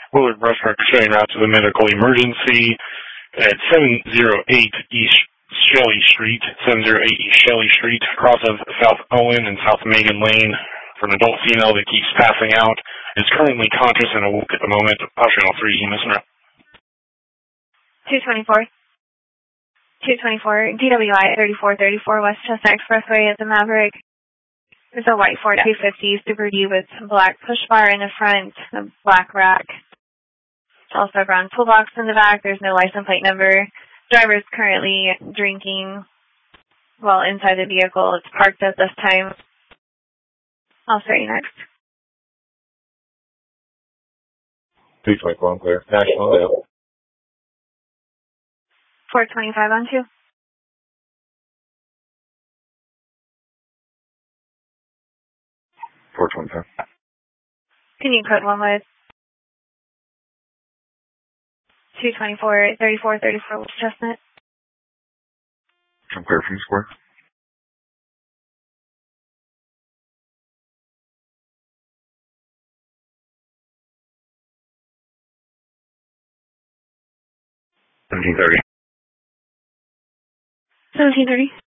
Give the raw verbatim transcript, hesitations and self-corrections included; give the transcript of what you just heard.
Willard Brushmark showing route to the medical emergency at seven oh eight East Shelley Street, seven oh eight East Shelley Street, across of South Owen and South Megan Lane, for an adult female that keeps passing out, is currently conscious and awoke at the moment. Optional three, E M S route. two twenty-four. two twenty-four, D W I thirty-four thirty-four West Chestnut Expressway at the Maverick. There's a white Ford two fifty Super D with black push bar in the front, a black rack. It's also a brown toolbox in the back. There's no license plate number. Driver is currently drinking while inside the vehicle. It's parked at this time. I'll start you next. two twenty-four, I'm clear. National Avail. four twenty-five on two. four twenty-five. Can you put one with two twenty-four, thirty-four thirty-four West Chestnut? I'm clear from the square. seventeen thirty. seventeen thirty.